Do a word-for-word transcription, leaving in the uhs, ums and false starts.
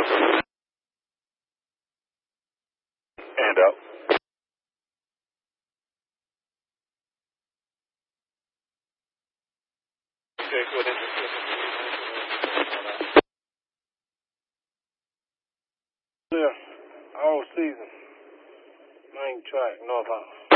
And up. Okay, good. Yeah, all season. Main track, northbound.